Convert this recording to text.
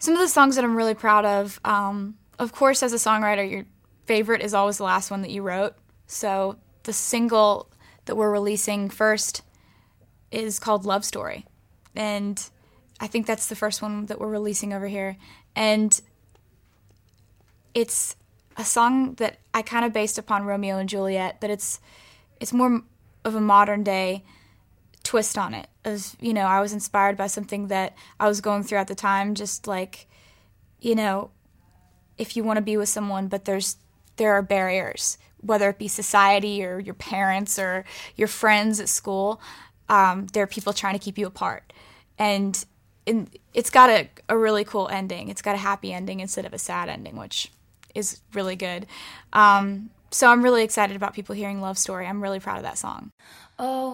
Some of the songs that I'm really proud of course, as a songwriter, your favorite is always the last one that you wrote. So the single that we're releasing first is called Love Story. And I think that's the first one that we're releasing over here. And it's a song that I kind of based upon Romeo and Juliet, but it's more of a modern day twist on it. As you know, I was inspired by something that I was going through at the time, just like, you know, if you want to be with someone, but there are barriers, whether it be society or your parents or your friends at school, there are people trying to keep you apart. And it's got a really cool ending. It's got a happy ending instead of a sad ending, which is really good. So I'm really excited about people hearing Love Story. I'm really proud of that song. Oh,